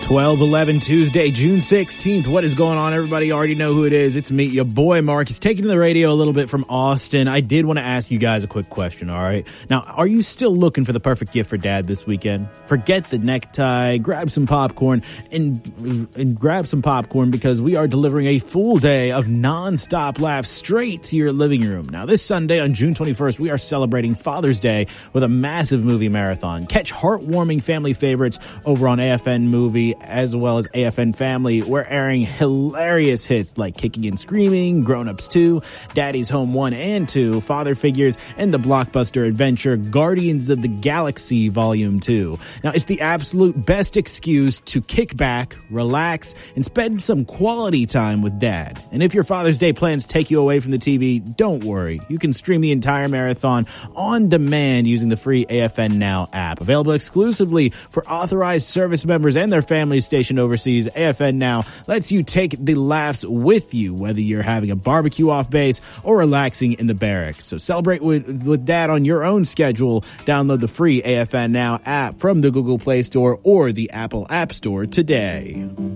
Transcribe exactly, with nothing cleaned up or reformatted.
twelve eleven Tuesday, June sixteenth. What is going on, everybody? You already know who it is. It's me, your boy Mark. He's taking the radio a little bit from Austin. I did want to ask you guys a quick question, all right? Now, are you still looking for the perfect gift for dad this weekend? Forget the necktie, grab some popcorn, and, and grab some popcorn because we are delivering a full day of non-stop laughs straight to your living room. Now, this Sunday on June twenty-first, we are celebrating Father's Day with a massive movie marathon. Catch heartwarming family favorites over on A F N Movie, as well as A F N Family. We're airing hilarious hits like Kicking and Screaming, Grown Ups two, Daddy's Home one and two, Father Figures, and the blockbuster adventure Guardians of the Galaxy Volume two. Now, it's the absolute best excuse to kick back, relax, and spend some quality time with dad. And if your Father's Day plans take you away from the T V, don't worry. You can stream the entire marathon on demand using the free A F N Now app. Available exclusively for authorized service members and their families stationed overseas. A F N Now lets you take the laughs with you, whether you're having a barbecue off base or relaxing in the barracks. So celebrate with, with dad on your own schedule. Download the free A F N Now app from the Google Play Store or the Apple App Store today.